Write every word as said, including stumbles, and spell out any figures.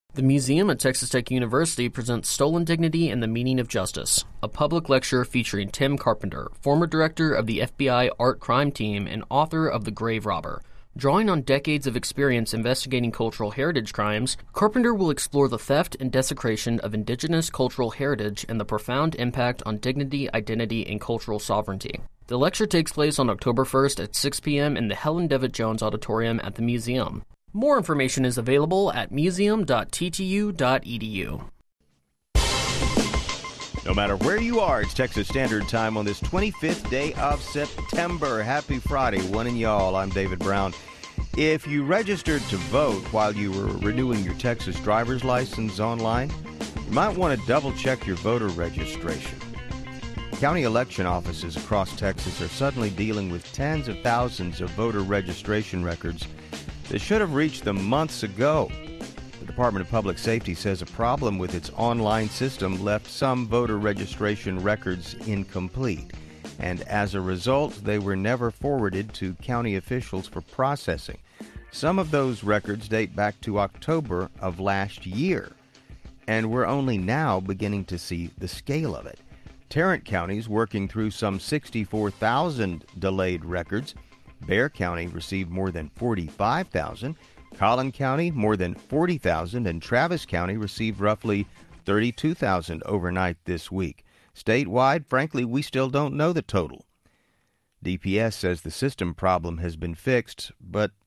The museum at Texas Tech University presents Stolen Dignity and the Meaning of Justice, a public lecture featuring Tim Carpenter, former director of the F B I Art Crime Team and author of The Grave Robber. Drawing on decades of experience investigating cultural heritage crimes, Carpenter will explore the theft and desecration of indigenous cultural heritage and the profound impact on dignity, identity, and cultural sovereignty. The lecture takes place on October first at six p.m. in the Helen Devitt Jones Auditorium at the museum. More information is available at museum dot t t u dot e d u. No matter where you are, it's Texas Standard Time on this twenty-fifth day of September. Happy Friday, one and y'all. I'm David Brown. If you registered to vote while you were renewing your Texas driver's license online, you might want to double-check your voter registration. County election offices across Texas are suddenly dealing with tens of thousands of voter registration records that should have reached them months ago. The Department of Public Safety says a problem with its online system left some voter registration records incomplete, and as a result, they were never forwarded to county officials for processing. Some of those records date back to October of last year, and we're only now beginning to see the scale of it. Tarrant County's working through some sixty-four thousand delayed records. Bexar County received more than forty-five thousand, Collin County more than forty thousand, and Travis County received roughly thirty-two thousand overnight this week. Statewide, frankly, we still don't know the total. D P S says the system problem has been fixed, but